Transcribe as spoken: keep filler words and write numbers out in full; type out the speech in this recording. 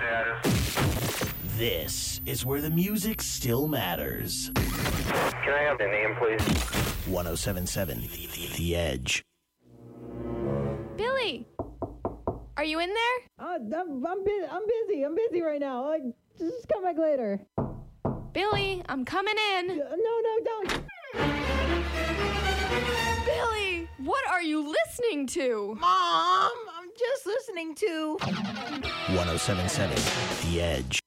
This is where the music still matters. Can I have the name, please? one oh seven point seven The, the Edge. Billy! Are you in there? Uh, I'm, I'm, bu- I'm busy. I'm busy right now. Like, just come back later. Billy, I'm coming in. Uh, no, no, don't. Billy, what are you listening to? Mom, I'm just listening to... one oh seven point seven The Edge.